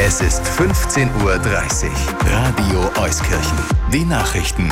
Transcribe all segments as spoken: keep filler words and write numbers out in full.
Es ist fünfzehn Uhr dreißig. Radio Euskirchen. Die Nachrichten.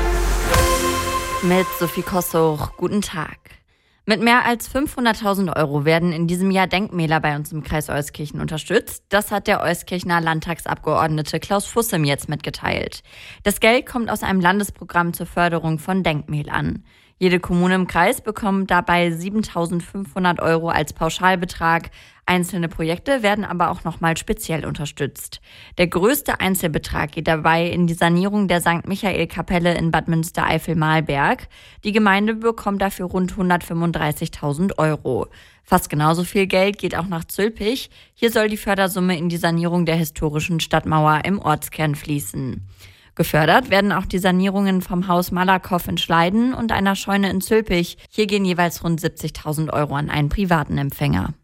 Mit Sophie Kossuch, guten Tag. Mit mehr als fünfhunderttausend Euro werden in diesem Jahr Denkmäler bei uns im Kreis Euskirchen unterstützt. Das hat der Euskirchener Landtagsabgeordnete Klaus Fussem jetzt mitgeteilt. Das Geld kommt aus einem Landesprogramm zur Förderung von Denkmälern. Jede Kommune im Kreis bekommt dabei siebentausendfünfhundert Euro als Pauschalbetrag. Einzelne Projekte werden aber auch nochmal speziell unterstützt. Der größte Einzelbetrag geht dabei in die Sanierung der Sankt Michael-Kapelle in Bad Münstereifel-Malberg. Die Gemeinde bekommt dafür rund hundertfünfunddreißigtausend Euro. Fast genauso viel Geld geht auch nach Zülpich. Hier soll die Fördersumme in die Sanierung der historischen Stadtmauer im Ortskern fließen. Gefördert werden auch die Sanierungen vom Haus Malakow in Schleiden und einer Scheune in Zülpich. Hier gehen jeweils rund siebzigtausend Euro an einen privaten Empfänger.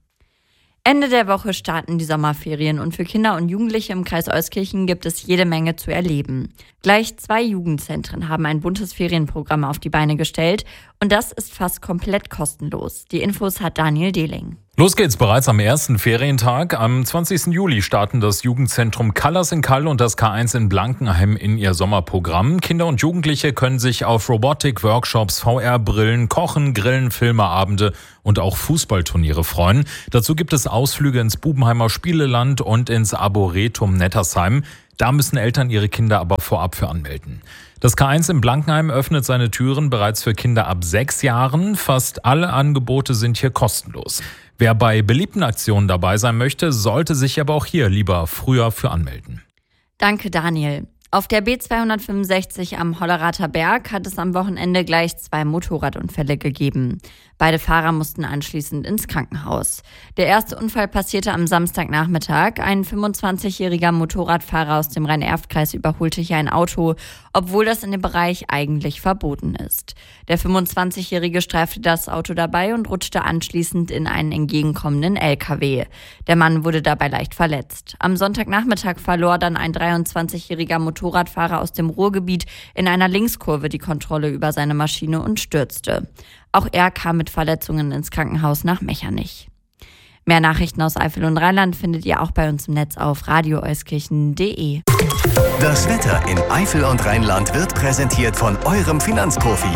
Ende der Woche starten die Sommerferien und für Kinder und Jugendliche im Kreis Euskirchen gibt es jede Menge zu erleben. Gleich zwei Jugendzentren haben ein buntes Ferienprogramm auf die Beine gestellt und das ist fast komplett kostenlos. Die Infos hat Daniel Dehling. Los geht's bereits am ersten Ferientag. Am zwanzigsten Juli starten das Jugendzentrum Colors in Kall und das K eins in Blankenheim in ihr Sommerprogramm. Kinder und Jugendliche können sich auf Robotik-Workshops, V R-Brillen, Kochen, Grillen, Filmeabende und auch Fußballturniere freuen. Dazu gibt es Ausflüge ins Bubenheimer Spieleland und ins Arboretum Nettersheim. Da müssen Eltern ihre Kinder aber vorab für anmelden. Das K eins in Blankenheim öffnet seine Türen bereits für Kinder ab sechs Jahren. Fast alle Angebote sind hier kostenlos. Wer bei beliebten Aktionen dabei sein möchte, sollte sich aber auch hier lieber früher für anmelden. Danke, Daniel. Auf der B zweihundertfünfundsechzig am Hollerater Berg hat es am Wochenende gleich zwei Motorradunfälle gegeben. Beide Fahrer mussten anschließend ins Krankenhaus. Der erste Unfall passierte am Samstagnachmittag. Ein fünfundzwanzigjähriger Motorradfahrer aus dem Rhein-Erft-Kreis überholte hier ein Auto, obwohl das in dem Bereich eigentlich verboten ist. Der fünfundzwanzigjährige streifte das Auto dabei und rutschte anschließend in einen entgegenkommenden L K W. Der Mann wurde dabei leicht verletzt. Am Sonntagnachmittag verlor dann ein dreiundzwanzigjähriger Motorradfahrer aus dem Ruhrgebiet in einer Linkskurve die Kontrolle über seine Maschine und stürzte. Auch er kam mit Verletzungen ins Krankenhaus nach Mechernich. Mehr Nachrichten aus Eifel und Rheinland findet ihr auch bei uns im Netz auf radio euskirchen punkt de. Das Wetter in Eifel und Rheinland wird präsentiert von eurem Finanzprofi.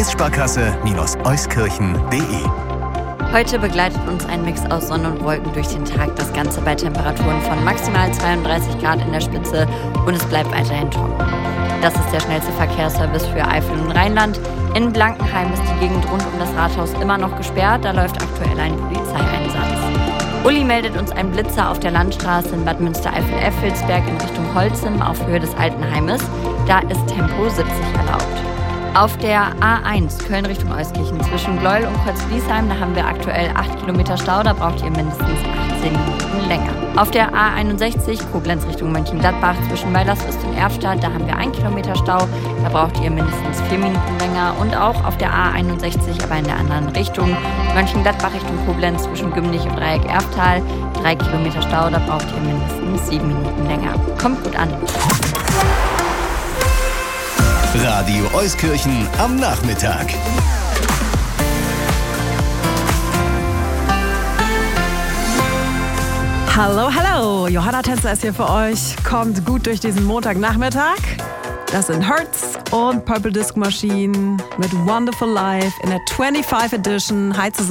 Kreissparkasse-Euskirchen punkt de. Heute begleitet uns ein Mix aus Sonne und Wolken durch den Tag. Das Ganze bei Temperaturen von maximal zweiunddreißig Grad in der Spitze und es bleibt weiterhin trocken. Das ist der schnellste Verkehrsservice für Eifel und Rheinland. In Blankenheim ist die Gegend rund um das Rathaus immer noch gesperrt. Da läuft aktuell ein Polizeieinsatz. Uli meldet uns einen Blitzer auf der Landstraße in Bad Münstereifel-Effelsberg in Richtung Holzim auf Höhe des Altenheimes. Da ist Tempo siebzig erlaubt. Auf der A eins Köln Richtung Euskirchen zwischen Gleuel und Kreuzbliesheim, da haben wir aktuell acht Kilometer Stau, da braucht ihr mindestens achtzehn Minuten länger. Auf der A einundsechzig Koblenz Richtung Mönchengladbach zwischen Weilerswist und Erfstadt, da haben wir ein Kilometer Stau, da braucht ihr mindestens vier Minuten länger. Und auch auf der A einundsechzig, aber in der anderen Richtung, Mönchengladbach Richtung Koblenz zwischen Gümnich und Dreieck Erftal, drei Kilometer Stau, da braucht ihr mindestens sieben Minuten länger. Kommt gut an. Radio Euskirchen am Nachmittag. Hallo, hallo. Johanna Tänzer ist hier für euch. Kommt gut durch diesen Montagnachmittag. Das sind Hertz und Purple Disco Machine mit Wonderful Life in der fünfundzwanzigsten Edition. Hi zusammen.